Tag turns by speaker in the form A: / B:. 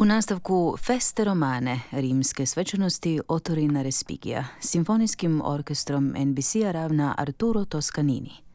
A: U nastavku Feste Romane, rimske svečanosti Otorina Respigija, simfonijskim orkestrom NBC-a ravna Arturo Toscanini.